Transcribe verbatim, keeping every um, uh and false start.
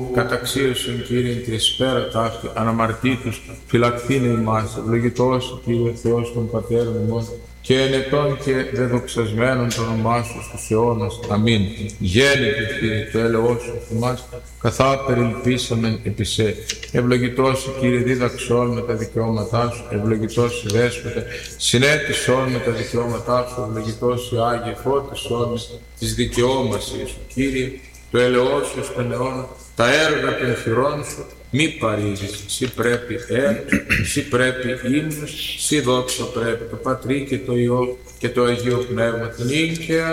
που καταξίωσον Κύριε τη εσπέρα ταύτη αναμαρτήτους φυλακτήνε ημάς, ευλογητός Κύριε Θεός των Πατέρων ημών και ενετών και δεδοξασμένων το όνομά Σου στους αιώνας. Αμήν. Γέννητε Κύριε το έλεος Σου θυμάς, καθά περιλπίσαμεν επί Σε. Ευλογητός Κύριε δίδαξόν με τα δικαιώματά Σου, ευλογητός Δέσποτε, συνέτησόν με τα δικαιώματά Σου, ευλογητός Άγιε φώτισόν με τις δικαιώμασίες Σου. Κύριε, το έλεος Σου στον αιώνα, τα έργα των χειρών Σου μη παρίζεις. Συ πρέπει έρος, Συ πρέπει ύμνος, Συ δόξα πρέπει το Πατρί και το Υιό και το Αγίο Πνεύμα την νύχια